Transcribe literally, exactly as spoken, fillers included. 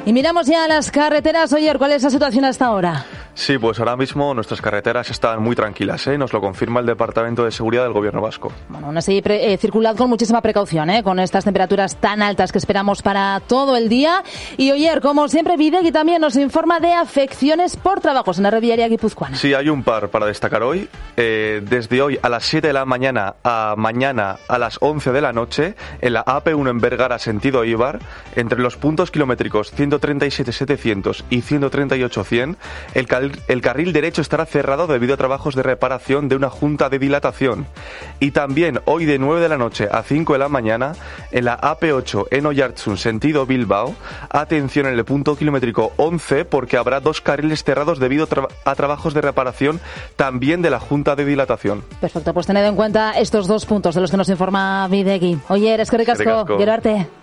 Y miramos ya las carreteras. Oye, ¿cuál es la situación hasta ahora? Sí, pues ahora mismo nuestras carreteras están muy tranquilas, ¿eh? Nos lo confirma el Departamento de Seguridad del Gobierno Vasco. Bueno, aún así, pre- eh, circulad con muchísima precaución, ¿eh? Con estas temperaturas tan altas que esperamos para todo el día. Y Oyer, como siempre, Bidegui también nos informa de afecciones por trabajos en la red viaria guipuzcoana. Sí, hay un par para destacar hoy. Eh, desde hoy a las siete de la mañana a mañana a las once de la noche, en la A P uno en Vergara, sentido Eibar, entre los puntos kilométricos ciento treinta y siete setecientos y ciento treinta y ocho cien, el cal El carril derecho estará cerrado debido a trabajos de reparación de una junta de dilatación. Y también hoy de nueve de la noche a cinco de la mañana en la A P ocho en Oiartzun, sentido Bilbao, atención en el punto kilométrico once porque habrá dos carriles cerrados debido a, tra- a trabajos de reparación también de la junta de dilatación. Perfecto, pues tened en cuenta estos dos puntos de los que nos informa Bidegui. Oyer, es que ricasco, Eskerrik asko. Gero arte.